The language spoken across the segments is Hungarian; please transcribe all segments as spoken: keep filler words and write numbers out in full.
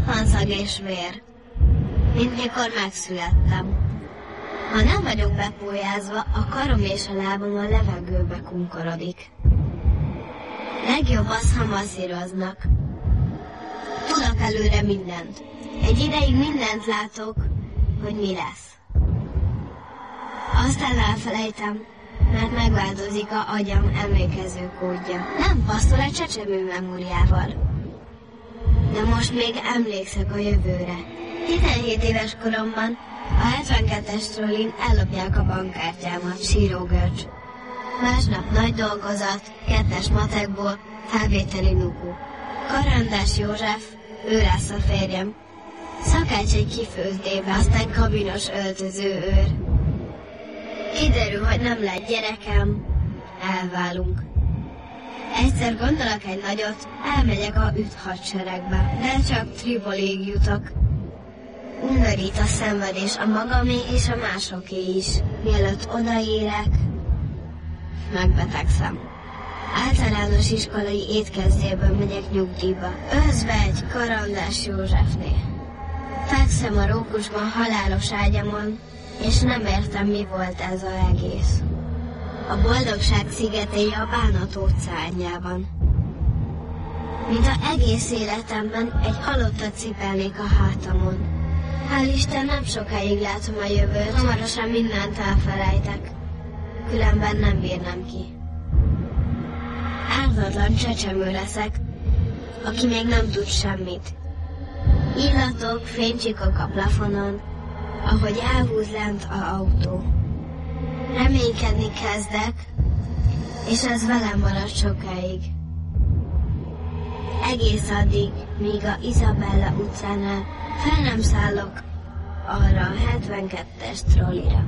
van szag és vér, mint mikor megszülettem. Ha nem vagyok bepólyázva, a karom és a lábam a levegőbe kunkorodik. Legjobb az, ha masszíroznak. Tudok előre mindent. Egy ideig mindent látok, hogy mi lesz. Aztán elfelejtem, mert megváltozik a agyam emlékező kódja. Nem passzol egy csecsemő memóriával. De most még emlékszek a jövőre. tizenhét éves koromban a hetvenkettes trollin ellopják a bankkártyámat, sírógörcs. Másnap nagy dolgozat, kettes matekból, felvételi nuku. Karandás József, ő lesz a férjem. Szakács egy kifőzdébe, aztán kabinos öltöző őr. Kiderül, hogy nem lett gyerekem, elválunk. Egyszer gondolok egy nagyot, elmegyek a üt hadseregbe, de csak Tripolig jutok. Undorít a szenvedés, a magamé és a másoké is. Mielőtt odaérek, megbetegszem. Általános iskolai étkezdéből megyek nyugdíjba. Özve egy Karandás Józsefnél. Fekszem a rókusban halálos ágyamon, és nem értem, mi volt ez az egész. A boldogság szigetei a bánat óceánjában. Mint a egész életemben egy halottat cipelnék a hátamon. Hál' Isten, nem sokáig látom a jövőt, hamarosan mindent elfelejtek. Különben nem bírnám ki. Ártatlan csecsemő leszek, aki még nem tud semmit. Illatok, fénycsikok a plafonon, ahogy elhúz lent a autó. Reménykedni kezdek, és ez velem marad sokáig. Egész addig, míg a Izabella utcánál fel nem szállok arra a hetvenkettes trollira.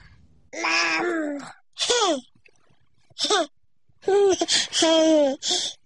Nem.